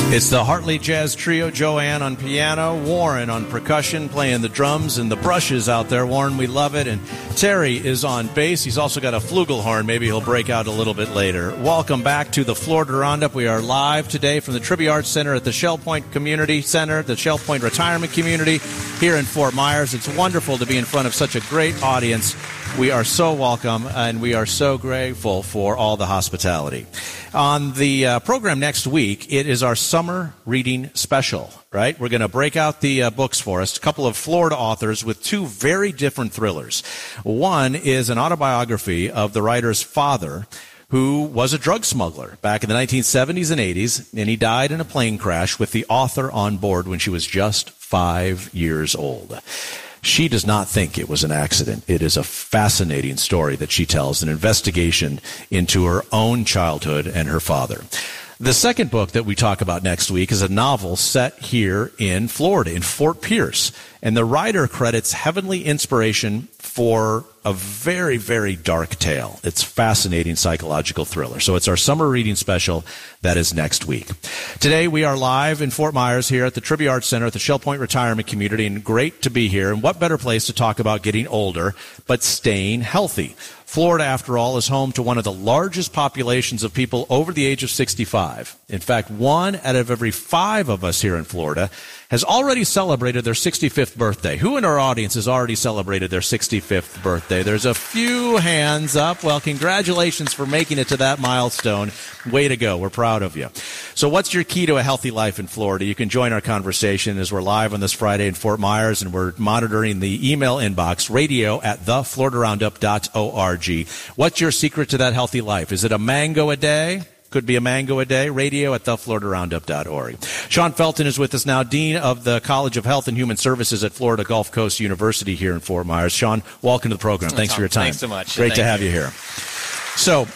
It's the Hartley Jazz Trio. Joanne on piano, Warren on percussion, playing the drums and the brushes out there. Warren, we love it. And Terry is on bass. He's also got a flugelhorn. Maybe he'll break out a little bit later. Welcome back to the Florida Roundup. We are live today from the Trivia Arts Center at the Shell Point Community Center, the Shell Point Retirement Community here in Fort Myers. It's wonderful to be in front of such a great audience. We are so welcome, and we are so grateful for all the hospitality. On the program next week, it is our summer reading special, right? We're going to break out the books for us, a couple of Florida authors with two very different thrillers. One is an autobiography of the writer's father, who was a drug smuggler back in the 1970s and 80s, and he died in a plane crash with the author on board when she was just 5 years old. She does not think it was an accident. It is a fascinating story that she tells, an investigation into her own childhood and her father. The second book that we talk about next week is a novel set here in Florida, in Fort Pierce. And the writer credits heavenly inspiration for a very, very dark tale. It's a fascinating psychological thriller. So it's our summer reading special that is next week. Today we are live in Fort Myers here at the Trivia Arts Center at the Shell Point Retirement Community, and great to be here. And what better place to talk about getting older but staying healthy? Florida, after all, is home to one of the largest populations of people over the age of 65. In fact, 1 out of every 5 of us here in Florida has already celebrated their 65th birthday. Who in our audience has already celebrated their 65th birthday? There's a few hands up. Well, congratulations for making it to that milestone. Way to go. We're proud of you. So what's your key to a healthy life in Florida? You can join our conversation as we're live on this Friday in Fort Myers, and we're monitoring the email inbox, radio@thefloridaroundup.org. What's your secret to that healthy life? Is it a mango a day? Could be a mango a day. Radio@thefloridaroundup.org. Sean Felton is with us now, Dean of the College of Health and Human Services at Florida Gulf Coast University here in Fort Myers. Sean, welcome to the program. Thanks for your time. Thanks so much. Great to have you here. So,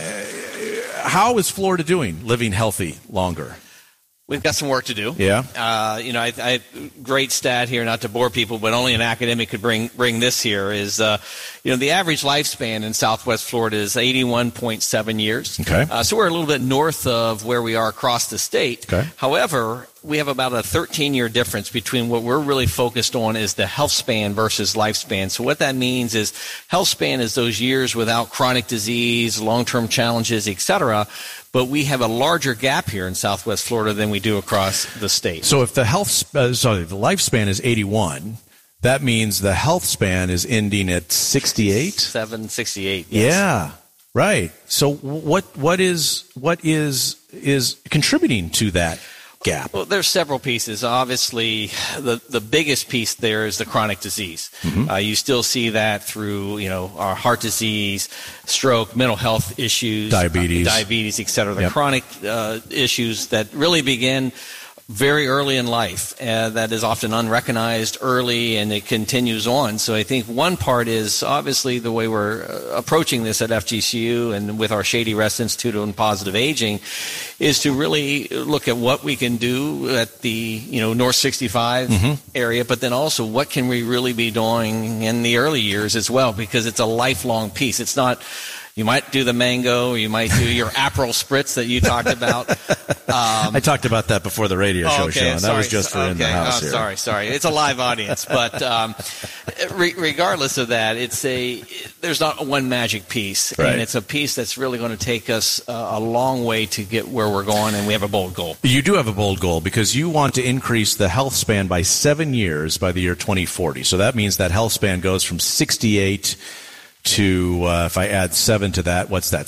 how is Florida doing, living healthy longer? We've got some work to do. Yeah. I great stat here, not to bore people, but only an academic could bring this here is, the average lifespan in Southwest Florida is 81.7 years. Okay. So we're a little bit north of where we are across the state. Okay. However, we have about a 13-year difference between what we're really focused on is the health span versus lifespan. So what that means is health span is those years without chronic disease, long-term challenges, etc. But we have a larger gap here in Southwest Florida than we do across the state. So if the the lifespan is 81, that means the health span is ending at 68? 68, yes. Yeah, right. So what is contributing to that gap? Well, there's several pieces. Obviously, the biggest piece there is the chronic disease. Mm-hmm. You still see that through, our heart disease, stroke, mental health issues, diabetes, et cetera. The Yep. chronic issues that really begin very early in life, that is often unrecognized early, and it continues on. So I think one part is obviously the way we're approaching this at FGCU and with our Shady Rest Institute on Positive Aging is to really look at what we can do at the North 65 area, but then also what can we really be doing in the early years as well, because it's a lifelong piece. It's not you might do the mango, you might do your Aperol spritz that you talked about. I talked about that before the radio show, okay, Sean. That was just for in the house here. Sorry. It's a live audience. But regardless of that, there's not one magic piece. Right. And it's a piece that's really going to take us a long way to get where we're going, and we have a bold goal. You do have a bold goal because you want to increase the health span by 7 years by the year 2040. So that means that health span goes from 68 to, if I add 7 to that, what's that,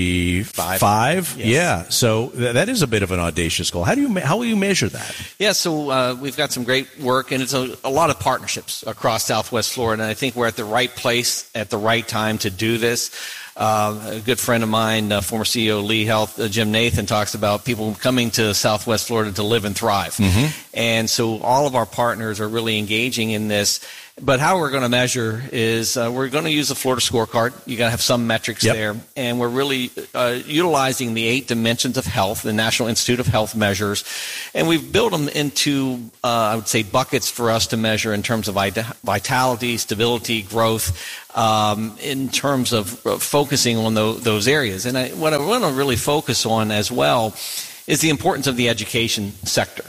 75? Yes. Yeah. So that is a bit of an audacious goal. How will you measure that? Yeah, so we've got some great work, and it's a lot of partnerships across Southwest Florida, and I think we're at the right place at the right time to do this. A good friend of mine, former CEO of Lee Health, Jim Nathan, talks about people coming to Southwest Florida to live and thrive. Mm-hmm. And so all of our partners are really engaging in this. But how we're going to measure is we're going to use the Florida scorecard. You got to have some metrics there. And we're really utilizing the 8 dimensions of health, the National Institute of Health measures. And we've built them into, I would say, buckets for us to measure in terms of vitality, stability, growth, in terms of focusing on those areas. And what I want to really focus on as well is the importance of the education sector.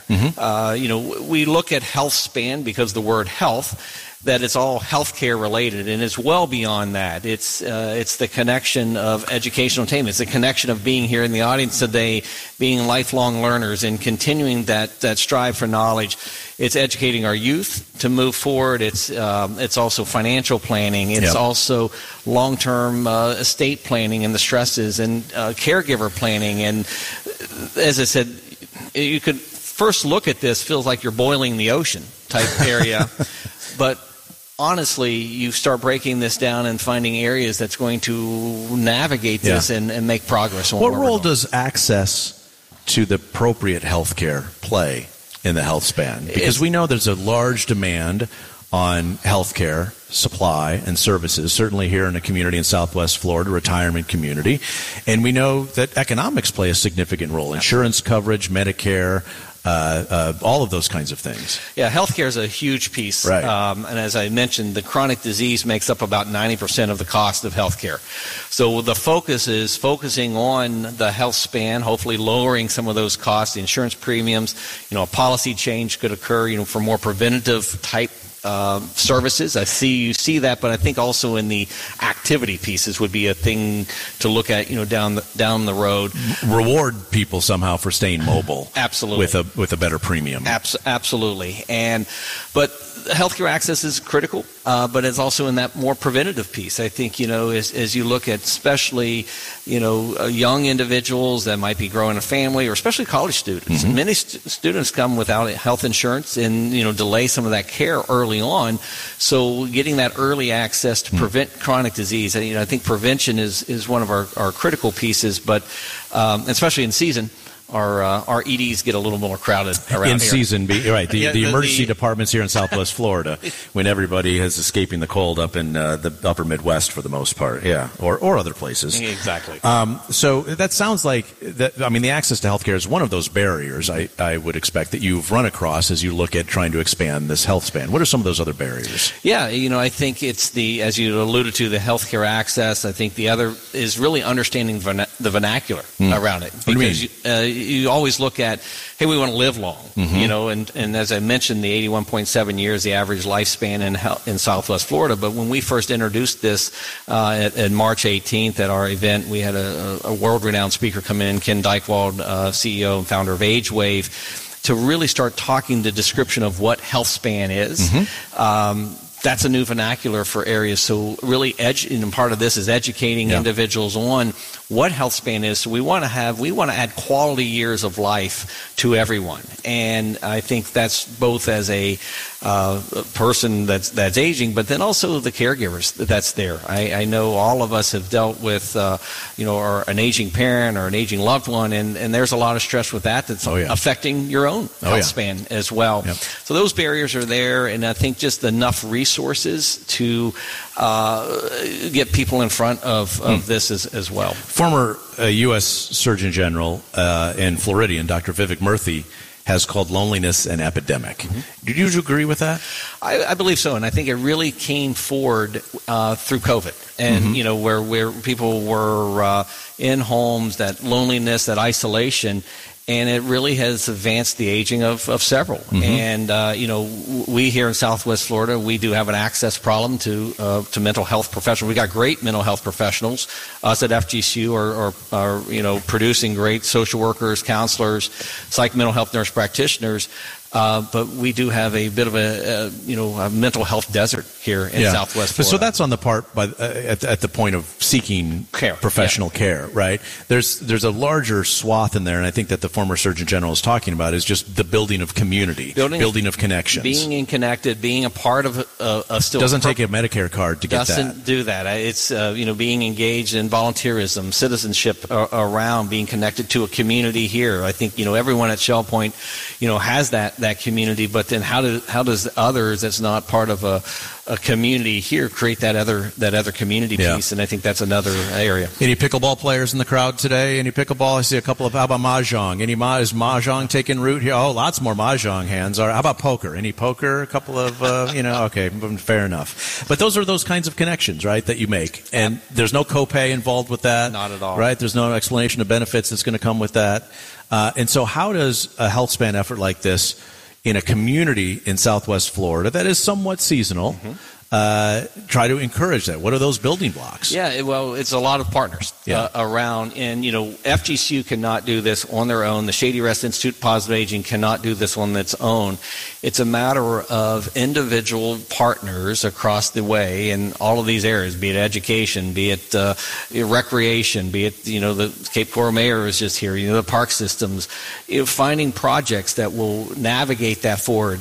We look at health span because the word health, that it's all healthcare related, and it's well beyond that. It's the connection of educational attainment. It's the connection of being here in the audience today, being lifelong learners, and continuing that strive for knowledge. It's educating our youth to move forward. It's also financial planning. It's also long-term estate planning and the stresses, and caregiver planning. And as I said, you could first look at this, feels like you're boiling the ocean type area, but honestly, you start breaking this down and finding areas that's going to navigate this and make progress. What role does access to the appropriate health care play in the health span? Because we know there's a large demand on health care supply and services, certainly here in a community in Southwest Florida, retirement community. And we know that economics play a significant role. Insurance coverage, Medicare, all of those kinds of things. Yeah, healthcare is a huge piece. Right. And as I mentioned, the chronic disease makes up about 90% of the cost of healthcare. So the focus is focusing on the health span, hopefully lowering some of those costs, the insurance premiums. A policy change could occur, for more preventative type services. You see that, but I think also in the activity pieces would be a thing to look at, down the road. Reward people somehow for staying mobile. Absolutely. With a better premium. Absolutely. But healthcare access is critical, but it's also in that more preventative piece. I think, as you look at especially, young individuals that might be growing a family, or especially college students. Many students come without health insurance and, delay some of that care early on. So getting that early access to prevent chronic disease, I think prevention is one of our critical pieces, but especially in season. Our EDs get a little more crowded around in here. Season, right? The emergency departments here in Southwest Florida, when everybody is escaping the cold up in the upper Midwest for the most part, or other places. Exactly. So that sounds like that. I mean, the access to healthcare is one of those barriers I would expect that you've run across as you look at trying to expand this health span. What are some of those other barriers? Yeah, I think it's as you alluded to, the healthcare access. I think the other is really understanding the vernacular around it, because you always look at, hey, we want to live long, and as I mentioned, the 81.7 years, the average lifespan in Southwest Florida. But when we first introduced this at March 18th at our event, we had a world-renowned speaker come in, Ken Dykewald, CEO and founder of AgeWave, to really start talking the description of what health span is. That's a new vernacular for areas. So really, part of this is educating individuals on what health span is. So we want to add quality years of life to everyone, and I think that's both as a person that's aging, but then also the caregivers that's there. I know all of us have dealt with an aging parent or an aging loved one, and there's a lot of stress with that's affecting your own health span as well. So those barriers are there, and I think just enough resources to get people in front of this as well. Former U.S. Surgeon General and Floridian Dr. Vivek Murthy has called loneliness an epidemic. Did you agree with that? I believe so, and I think it really came forward through COVID, and where people were in homes, that loneliness, that isolation. And it really has advanced the aging of several. And, we here in Southwest Florida, we do have an access problem to mental health professionals. We got great mental health professionals. Us at FGCU are producing great social workers, counselors, psych mental health nurse practitioners. But we do have a bit of a mental health desert here in Southwest Florida. So that's on the part at the point of seeking professional care, right? There's a larger swath in there, and I think that the former Surgeon General is talking about is just the building of community, building of connections, being connected, being a part of still. Doesn't take a Medicare card to get that. Doesn't do that. It's being engaged in volunteerism, citizenship around, being connected to a community here. I think everyone at Shell Point has that community, but then how does others that's not part of a community here create that other community piece, and I think that's another area. Any pickleball players in the crowd today? Any pickleball? I see a couple of. How about mahjong? Is mahjong taking root here? Oh, lots more mahjong hands. How about poker? Any poker? A couple of, okay, fair enough. But those are those kinds of connections, right, that you make. And there's no copay involved with that. Not at all. Right? There's no explanation of benefits that's going to come with that. And so how does a health span effort like this in a community in Southwest Florida that is somewhat seasonal try to encourage that? What are those building blocks? Yeah, well, it's a lot of partners around. And, FGCU cannot do this on their own. The Shady Rest Institute Positive Aging cannot do this on its own. It's a matter of individual partners across the way in all of these areas, be it education, be it recreation, be it, the Cape Coral Mayor is just here, the park systems, finding projects that will navigate that forward.